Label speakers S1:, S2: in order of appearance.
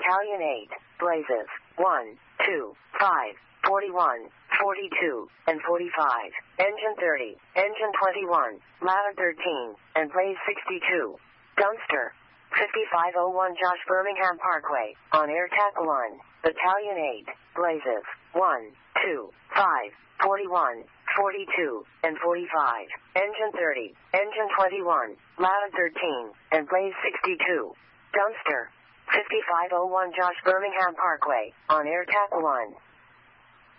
S1: Battalion 8, Blazes, 1, 2, 5, 41, 42, and 45. Engine 30, Engine 21, Ladder 13, and Blaze 62. Dumpster, 5501 Josh Birmingham Parkway, on Air Tackle 1, Battalion 8, Blazes, 1, 2, 5, 41, 42, and 45. Engine 30, Engine 21, Ladder 13, and Blaze 62. Dumpster, 5501 Josh Birmingham Parkway, on Air Tackle 1.